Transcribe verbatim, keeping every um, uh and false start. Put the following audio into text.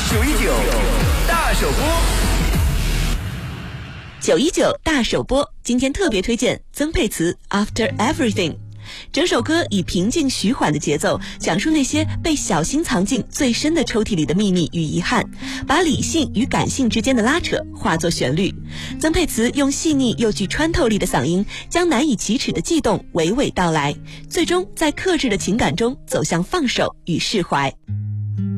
九一九大首播， 九一九大首播，今天特别推荐曾沛慈 After Everything。整首歌以平静徐缓的节奏，讲述那些被小心藏进最深的抽屉里的秘密与遗憾，把理性与感性之间的拉扯化作旋律。曾沛慈用细腻又具穿透力的嗓音，将难以启齿的悸动娓娓道来，最终在克制的情感中走向放手与释怀。